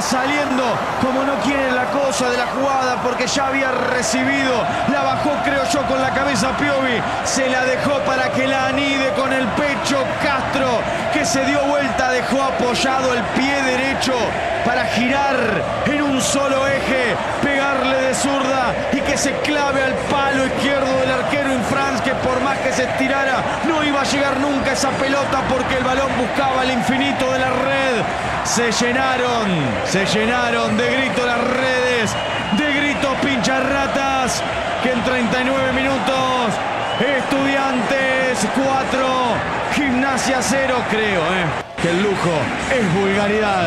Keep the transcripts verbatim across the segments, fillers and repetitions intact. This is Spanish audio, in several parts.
saliendo como no quiere la cosa de la jugada porque ya había recibido. La bajó, creo yo, con la cabeza Piovi. Se la dejó para que la anide con el pecho Castro, que se dio vuelta, dejó apoyado el pie derecho para girar en un solo eje, pegarle de zurda y que se clave al palo izquierdo del arquero Infrance, que por más que se estirara no iba a llegar nunca esa pelota porque el balón buscaba el infinito de la red. Se llenaron, se llenaron de gritos las redes, de gritos pincharratas, que en treinta y nueve minutos Estudiantes cuatro, Gimnasia cero, creo, eh, que el lujo es vulgaridad.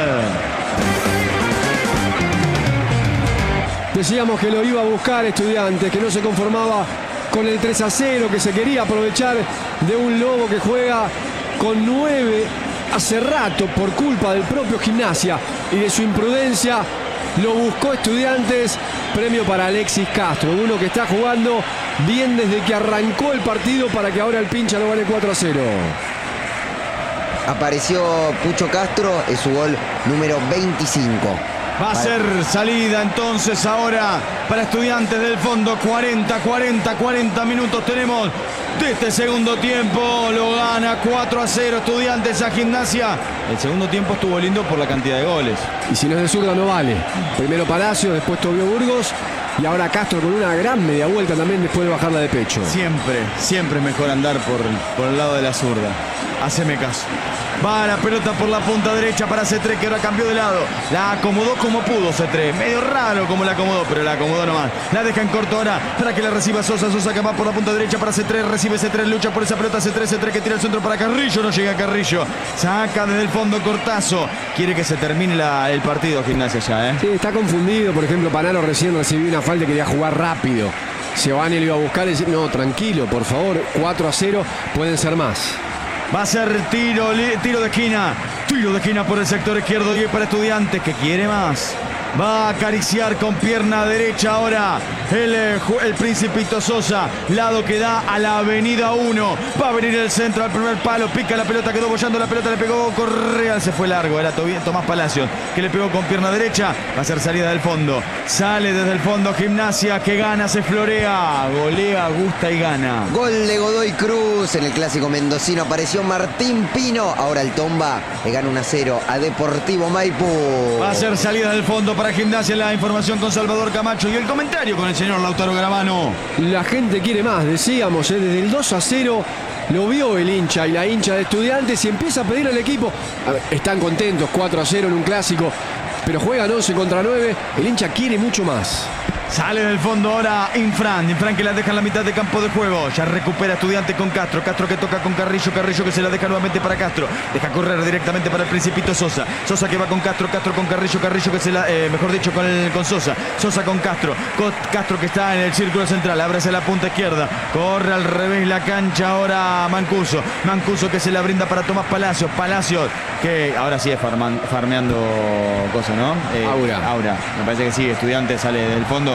Decíamos que lo iba a buscar Estudiantes, que no se conformaba con el tres a cero, que se quería aprovechar de un Lobo que juega con nueve hace rato por culpa del propio Gimnasia y de su imprudencia. Lo buscó Estudiantes, premio para Alexis Castro, uno que está jugando bien desde que arrancó el partido para que ahora el pincha lo gane cuatro a cero. Apareció Pucho Castro, es su gol número veinticinco. Va a ser salida entonces ahora para Estudiantes del fondo. cuarenta, cuarenta, cuarenta minutos tenemos de este segundo tiempo. Lo gana cuatro a cero Estudiantes a Gimnasia. El segundo tiempo estuvo lindo por la cantidad de goles. Y si no es de zurda no vale. Primero Palacio, después Tobio Burgos y ahora Castro con una gran media vuelta también después de bajarla de pecho. Siempre, siempre es mejor andar por, por el lado de la zurda. Haceme caso. Va la pelota por la punta derecha para Cetré, que ahora cambió de lado. La acomodó como pudo Cetré. Medio raro como la acomodó, pero la acomodó nomás. La deja en corto ahora para que la reciba Sosa. Sosa que va por la punta derecha para Cetré. Recibe Cetré, lucha por esa pelota Cetré. Cetré que tira el centro para Carrillo. No llega Carrillo. Saca desde el fondo Cortazo. Quiere que se termine la, el partido Gimnasia ya, ¿eh? Sí, está confundido. Por ejemplo, Panaro recién recibió una falta y quería jugar rápido. Giovanni le iba a buscar y decir, no, tranquilo, por favor. cuatro a cero, pueden ser más. Va a ser tiro, tiro de esquina. Tiro de esquina por el sector izquierdo y para Estudiantes, que quiere más. Va a acariciar con pierna derecha ahora el, el Principito Sosa. Lado que da a la avenida uno. Va a venir el centro al primer palo. Pica la pelota, quedó bollando la pelota. Le pegó Correa, se fue largo. Era Tomás Palacios que le pegó con pierna derecha. Va a ser salida del fondo. Sale desde el fondo Gimnasia, que gana, se florea. Golea, gusta y gana. Gol de Godoy Cruz en el clásico mendocino. Apareció Martín Pino. Ahora el Tomba le gana uno a cero a Deportivo Maipú. Va a ser salida del fondo para Gimnasia. La información con Salvador Camacho y el comentario con el señor Lautaro Garavano. La gente quiere más, decíamos, ¿eh? Desde el dos a cero lo vio el hincha y la hincha de Estudiantes y empieza a pedir al equipo. A ver, están contentos, cuatro a cero en un clásico, pero juegan once contra nueve. El hincha quiere mucho más. Sale del fondo ahora Infran. Infran que la deja en la mitad de campo de juego. Ya recupera Estudiantes con Castro. Castro que toca con Carrillo. Carrillo que se la deja nuevamente para Castro. Deja correr directamente para el Principito Sosa. Sosa que va con Castro. Castro con Carrillo. Carrillo que se la... Eh, mejor dicho, con, el, con Sosa. Sosa con Castro. Con Castro que está en el círculo central. Abre hacia la punta izquierda. Corre al revés la cancha ahora Mancuso. Mancuso que se la brinda para Tomás Palacios. Palacios que ahora sigue farman, farmeando cosas, ¿no? Eh, Aura. Aura. Me parece que sí. Estudiantes sale del fondo.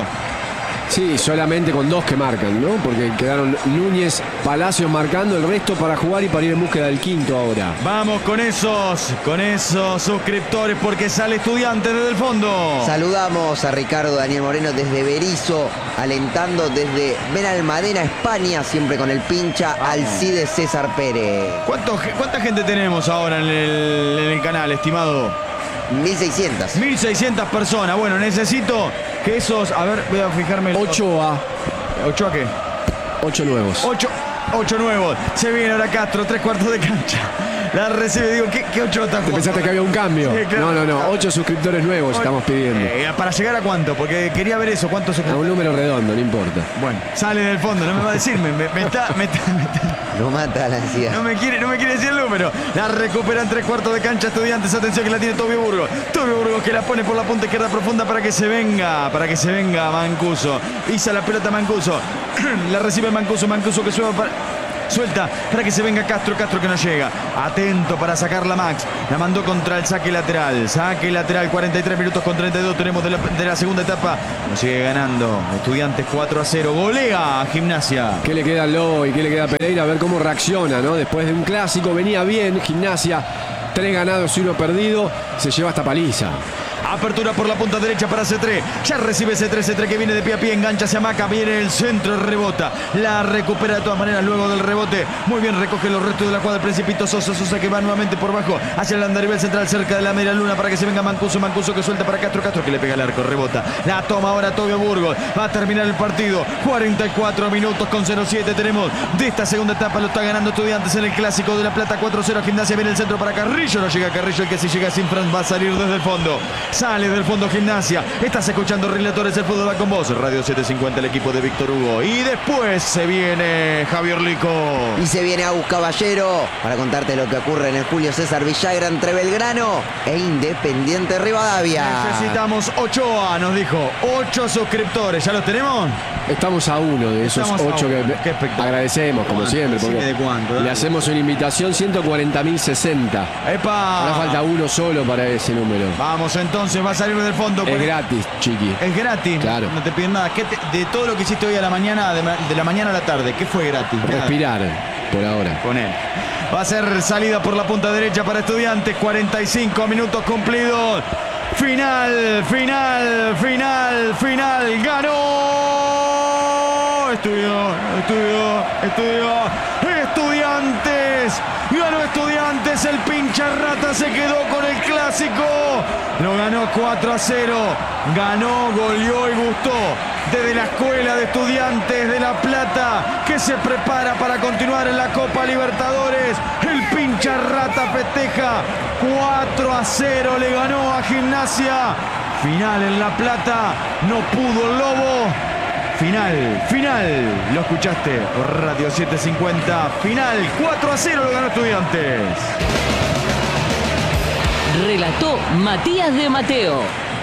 Sí, solamente con dos que marcan, ¿no? Porque quedaron Núñez, Palacios marcando, el resto para jugar y para ir en búsqueda del quinto ahora. Vamos con esos, con esos suscriptores porque sale Estudiantes desde el fondo. Saludamos a Ricardo Daniel Moreno desde Berizo, alentando desde Benalmádena, España, siempre con el pincha Alcides César Pérez. ¿Cuánto, ¿Cuánta gente tenemos ahora en el, en el canal, estimado? mil seiscientas. mil seiscientas personas. Bueno, necesito que esos... A ver, voy a fijarme... ocho a... ¿ocho a qué? ocho nuevos. ocho, ocho nuevos. Se viene ahora Castro, tres cuartos de cancha. La recibe, digo, ¿qué, qué ocho está jugando? ¿Pensaste que había un cambio? Sí, claro. No, no, no, ocho suscriptores nuevos estamos pidiendo. Eh, ¿Para llegar a cuánto? Porque quería ver eso, ¿cuántos A un número redondo, no importa. Bueno, sale del fondo, no me va a decir, me, me, me está... Me está, me está... Lo mata la ansiedad. No me quiere, no me quiere decir el número. La recuperan tres cuartos de cancha Estudiantes. Atención que la tiene Tobio Burgos. Tobio Burgos que la pone por la punta izquierda profunda para que se venga. Para que se venga Mancuso. Pisa la pelota Mancuso. La recibe Mancuso. Mancuso que suena para... Suelta para que se venga Castro. Castro que no llega. Atento para sacarla Max. La mandó contra el saque lateral. Saque lateral. cuarenta y tres minutos con treinta y dos. Tenemos de la, de la segunda etapa. Nos sigue ganando. Estudiantes cuatro a cero. Golea a Gimnasia. ¿Qué le queda al Lobo y qué le queda a Pereira? A ver cómo reacciona, ¿no? Después de un clásico venía bien. Gimnasia, tres ganados y uno perdido. Se lleva esta paliza. Apertura por la punta derecha para Cetré. Ya recibe Cetré, Cetré que viene de pie a pie, engancha, se amaca, viene el centro, rebota. La recupera de todas maneras luego del rebote. Muy bien, recoge los restos de la cuadra del Principito Sosa. Sosa que va nuevamente por bajo hacia el andarivel central cerca de la media luna para que se venga Mancuso. Mancuso que suelta para Castro. Castro que le pega el arco, rebota. La toma ahora Tobio Burgos. Va a terminar el partido. cuarenta y cuatro minutos con cero siete tenemos de esta segunda etapa. Lo está ganando Estudiantes en el Clásico de La Plata. cuatro cero Gimnasia. Viene el centro para Carrillo. No llega Carrillo. El que si llega sin Franz va a salir desde el fondo. Sale del fondo Gimnasia. Estás escuchando Relatores. El fútbol va con vos. Radio setecientos cincuenta, el equipo de Víctor Hugo. Y después se viene Javier Lico. Y se viene Agus Caballero para contarte lo que ocurre en el Julio César Villagra entre Belgrano e Independiente Rivadavia. Necesitamos Ochoa, nos dijo. Ocho suscriptores. ¿Ya los tenemos? Estamos a uno de esos Estamos ocho que Qué espectáculo. agradecemos, como siempre, porque ¿De cuánto? le hacemos una invitación, ciento cuarenta mil sesenta. ¡Epa! Ahora falta uno solo para ese número. Vamos entonces, va a salir del fondo. Es gratis, chiqui. Es gratis. Claro. No te piden nada. ¿Qué te- de todo lo que hiciste hoy a la mañana, de, ma- de la mañana a la tarde, ¿qué fue gratis? Nada. Respirar, por ahora. Con él. Va a ser salida por la punta derecha para Estudiantes. cuarenta y cinco minutos cumplidos. Final, final, final, final. Ganó. Estudió, estudió, estudió. Estudiantes. Ganó Estudiantes. El pincha rata se quedó con el Clásico. Lo ganó cuatro a cero. Ganó, goleó y gustó. Desde la escuela de Estudiantes de La Plata, que se prepara para continuar en la Copa Libertadores. El pincha rata festeja. cuatro a cero le ganó a Gimnasia. Final en La Plata. No pudo el Lobo. Final, final. Lo escuchaste por Radio setecientos cincuenta. Final, cuatro a cero lo ganó Estudiantes. Relató Matías de Mateo.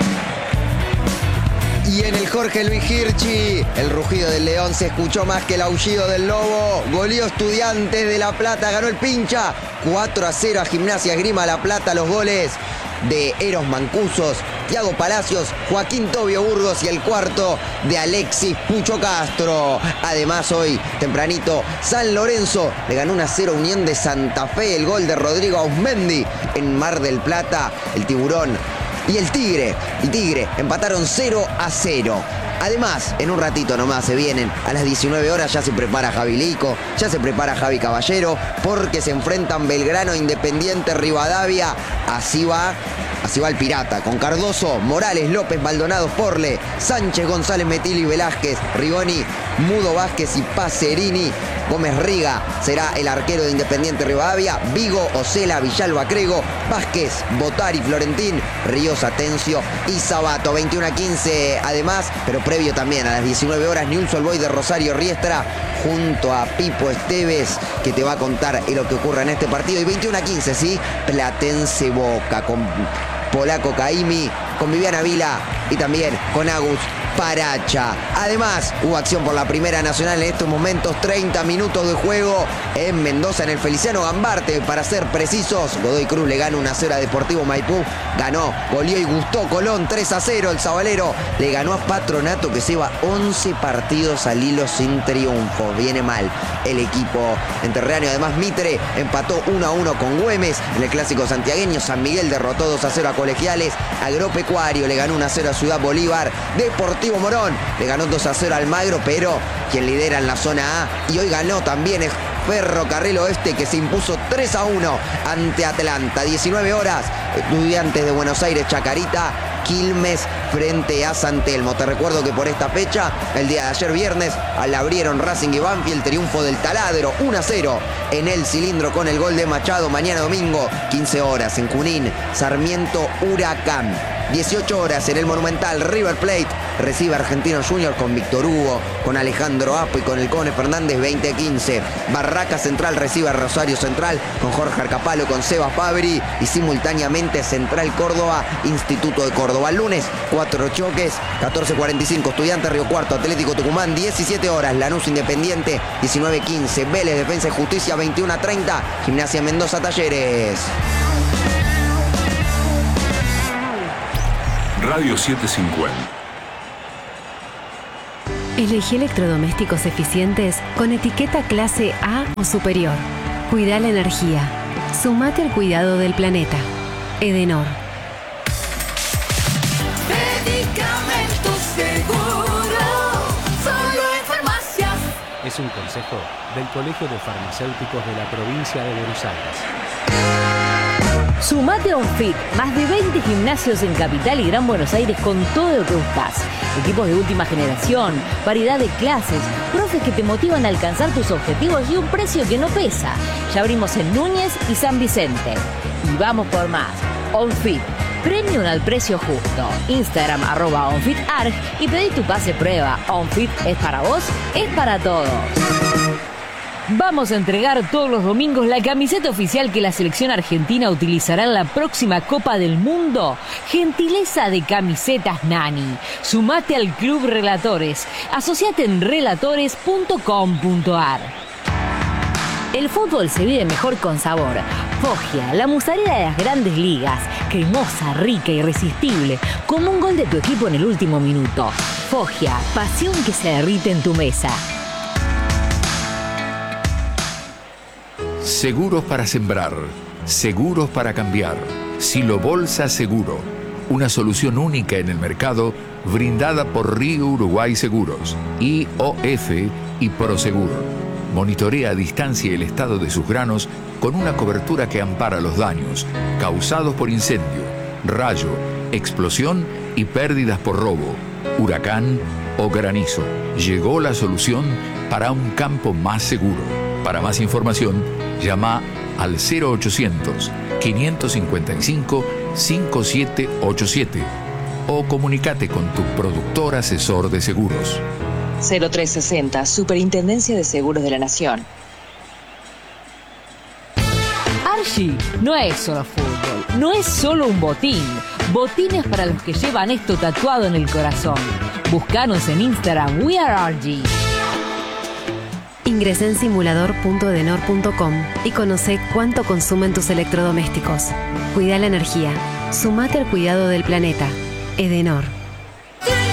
Y en el Jorge Luis Hirschi, el rugido del león se escuchó más que el aullido del lobo. Goleó Estudiantes de La Plata, ganó el pincha. cuatro a cero a Gimnasia Esgrima La Plata. Los goles de Eros Mancusos, Thiago Palacios, Joaquín Tobio Burgos y el cuarto de Alexis Pucho Castro. Además hoy, tempranito, San Lorenzo le ganó uno a cero Unión de Santa Fe. El gol de Rodrigo Ausmendi en Mar del Plata. El Tiburón y el Tigre, el Tigre empataron cero a cero. Además, en un ratito nomás se vienen a las diecinueve horas, ya se prepara Javi Lico, ya se prepara Javi Caballero, porque se enfrentan Belgrano, Independiente, Rivadavia. Así va, así va el Pirata, con Cardoso, Morales, López, Maldonado, Porle, Sánchez, González, Metilli, Velázquez, Rigoni, Mudo, Vázquez y Pacerini. Gómez Riga será el arquero de Independiente Rivadavia. Vigo, Ocela, Villalba, Crego, Vázquez, Botari, Florentín, Ríos, Atencio y Sabato. veintiuno a quince además, pero previo también a las diecinueve horas, Newell's Old Boys de Rosario Riestra junto a Pipo Esteves, que te va a contar lo que ocurre en este partido. Y veintiuno a quince, sí, Platense Boca con Polaco Caimi, con Viviana Vila y también con Agus Paracha. Además, hubo acción por la Primera Nacional en estos momentos. treinta minutos de juego en Mendoza, en el Feliciano Gambarte, para ser precisos. Godoy Cruz le gana uno a cero a Deportivo Maipú. Ganó, goleó y gustó Colón tres a cero. El Sabalero le ganó a Patronato, que lleva once partidos al hilo sin triunfo. Viene mal el equipo enterráneo. Además, Mitre empató uno a uno con Güemes en el Clásico santiagueño. San Miguel derrotó dos a cero a Colegiales. Agropecuario le ganó uno a cero a Ciudad Bolívar. Deportivo Morón le ganó dos a cero al Almagro, pero quien lidera en la zona A y hoy ganó también es Ferrocarril Oeste, que se impuso tres a uno ante Atlanta. diecinueve horas, Estudiantes de Buenos Aires, Chacarita, Quilmes frente a San Telmo. Te recuerdo que por esta fecha, el día de ayer viernes, al abrieron Racing y Banfield, triunfo del Taladro uno a cero en el Cilindro con el gol de Machado. Mañana domingo, quince horas en Junín, Sarmiento Huracán. dieciocho horas en el Monumental, River Plate recibe a Argentinos Juniors con Víctor Hugo, con Alejandro Apo y con el Cone Fernández. Veinte a quince, Barraca Central recibe a Rosario Central con Jorge Arcapalo, con Seba Fabri y simultáneamente Central Córdoba, Instituto de Córdoba. El lunes, cuatro choques, catorce cuarenta y cinco, Estudiantes Río Cuarto, Atlético Tucumán. diecisiete horas, Lanús Independiente. diecinueve quince, Vélez Defensa y Justicia. veintiuno a treinta, Gimnasia Mendoza Talleres. Radio setecientos cincuenta. Elegí electrodomésticos eficientes con etiqueta clase A o superior. Cuida la energía. Sumate al cuidado del planeta. Edenor. Medicamentos Seguro, solo en farmacias. Es un consejo del Colegio de Farmacéuticos de la provincia de Buenos Aires. Sumate a OnFit, más de veinte gimnasios en Capital y Gran Buenos Aires con todo lo que buscas. Equipos de última generación, variedad de clases, profes que te motivan a alcanzar tus objetivos y un precio que no pesa. Ya abrimos en Núñez y San Vicente. Y vamos por más. OnFit, premium al precio justo. Instagram arroba OnFitArg y pedí tu pase prueba. OnFit es para vos, es para todos. Vamos a entregar todos los domingos la camiseta oficial que la selección argentina utilizará en la próxima Copa del Mundo. Gentileza de Camisetas Nani. Sumate al Club Relatores. Asociate en relatores punto com punto ar. El fútbol se vive mejor con sabor. Foggia, la musarela de las grandes ligas. Cremosa, rica, irresistible. Como un gol de tu equipo en el último minuto. Foggia, pasión que se derrite en tu mesa. Seguros para sembrar, seguros para cambiar. Silo Bolsa Seguro, una solución única en el mercado brindada por Río Uruguay Seguros, I O F y Prosegur. Monitorea a distancia el estado de sus granos con una cobertura que ampara los daños causados por incendio, rayo, explosión y pérdidas por robo, huracán o granizo. Llegó la solución para un campo más seguro. Para más información, llama al cero ochocientos, quinientos cincuenta y cinco, cincuenta y siete ochenta y siete o comunícate con tu productor asesor de seguros. cero tres sesenta, Superintendencia de Seguros de la Nación. Archie no es solo fútbol, no es solo un botín. Botines para los que llevan esto tatuado en el corazón. Búscanos en Instagram, We Are Archie. Ingresá en simulador punto edenor punto com y conoce cuánto consumen tus electrodomésticos. Cuida la energía. Sumate al cuidado del planeta. Edenor.